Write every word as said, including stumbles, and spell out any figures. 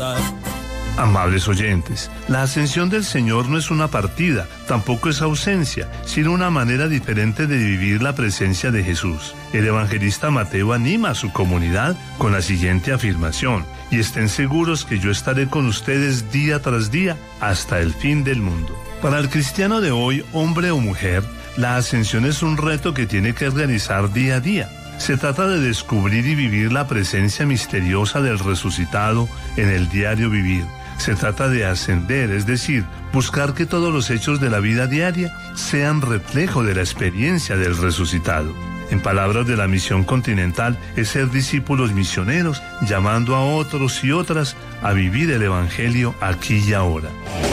pasar. Amables oyentes, la ascensión del Señor no es una partida, tampoco es ausencia, sino una manera diferente de vivir la presencia de Jesús. El evangelista Mateo anima a su comunidad con la siguiente afirmación: y estén seguros que yo estaré con ustedes día tras día hasta el fin del mundo. Para el cristiano de hoy, hombre o mujer, la ascensión es un reto que tiene que realizar día a día. Se trata de descubrir y vivir la presencia misteriosa del resucitado en el diario vivir. Se trata de ascender, es decir, buscar que todos los hechos de la vida diaria sean reflejo de la experiencia del resucitado. En palabras de la misión continental, es ser discípulos misioneros, llamando a otros y otras a vivir el Evangelio aquí y ahora.